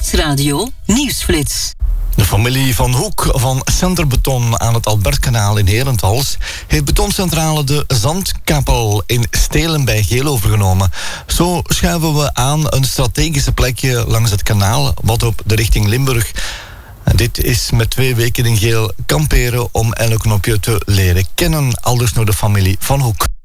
Nieuwsradio Nieuwsflits. De familie Van Hoek van Centerbeton aan het Albertkanaal in Herentals heeft betoncentrale de Zandkapel in Stelen bij Geel overgenomen. Zo schuiven we aan een strategische plekje langs het kanaal, wat op de richting Limburg. Dit is met 2 weken in Geel kamperen om elk knopje te leren kennen, aldus door de familie Van Hoek.